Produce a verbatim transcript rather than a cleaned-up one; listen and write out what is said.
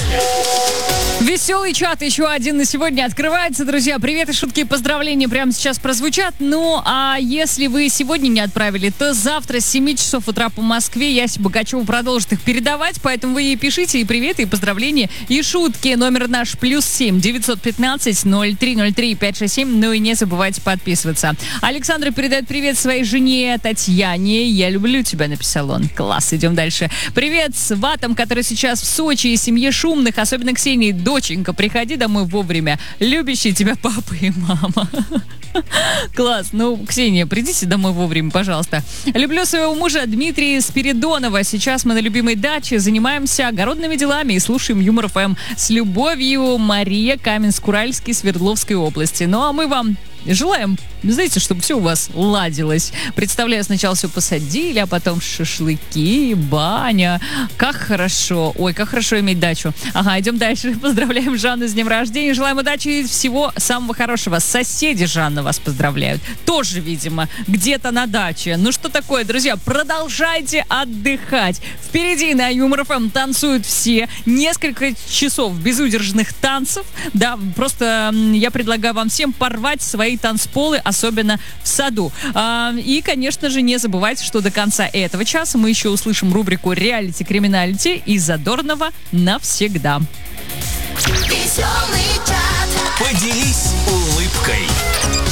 Веселый чат еще один на сегодня открывается, друзья. Привет и шутки и поздравления прямо сейчас прозвучат. Ну, а если вы сегодня не отправили, то завтра с семи часов утра по Москве Яся Богачева продолжит их передавать. Поэтому вы ей пишите и приветы, и поздравления, и шутки. Номер наш плюс семь девятьсот пятнадцать ноль три ноль три пять шесть семь. Ну и не забывайте подписываться. Александра передает привет своей жене Татьяне. Я люблю тебя, написал он. Класс, идем дальше. Привет сватам, которые сейчас в Сочи, и семье Шумных, особенно Ксении. Доченька, приходи домой вовремя. Любящие тебя папа и мама. Класс. Ну, Ксения, придите домой вовремя, пожалуйста. Люблю своего мужа Дмитрия Спиридонова. Сейчас мы на любимой даче занимаемся огородными делами и слушаем Юмор ФМ. С любовью, Мария, Каменск-Уральский, Свердловской области. Ну, а мы вам желаем, знаете, чтобы все у вас ладилось. Представляю, сначала все посадили, а потом шашлыки, баня. Как хорошо. Ой, как хорошо иметь дачу. Ага, идем дальше. Поздравляем Жанну с днем рождения. Желаем удачи и всего самого хорошего. Соседи Жанна вас поздравляют. Тоже, видимо, где-то на даче. Ну что такое, друзья? Продолжайте отдыхать. Впереди на Юмор ФМ танцуют все. Несколько часов безудержных танцев. Да, просто я предлагаю вам всем порвать свои танцполы, особенно в саду. А, и, конечно же, не забывайте, что до конца этого часа мы еще услышим рубрику «Реалити-криминалити» и Задорнова навсегда. Веселый чат. Поделись улыбкой.